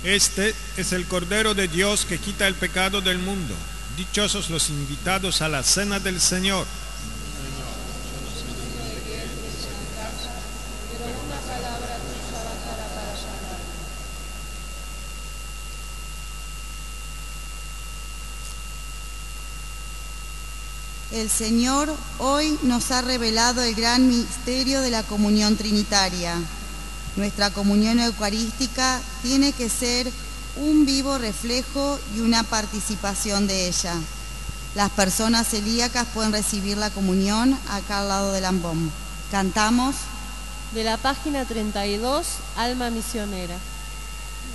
Este es el Cordero de Dios que quita el pecado del mundo. Dichosos los invitados a la cena del Señor. El Señor hoy nos ha revelado el gran misterio de la comunión trinitaria. Nuestra comunión eucarística tiene que ser un vivo reflejo y una participación de ella. Las personas celíacas pueden recibir la comunión acá al lado del ambón. Cantamos de la página 32, Alma Misionera.